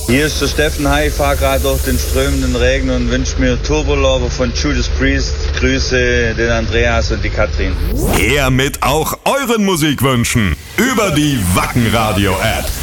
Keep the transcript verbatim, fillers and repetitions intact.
Hier ist der Steffen Hai, ich fahre gerade durch den strömenden Regen und wünsche mir Turbo Lover von Judas Priest. Grüße den Andreas und die Katrin. Her mit auch euren Musikwünschen über die Wacken Radio App.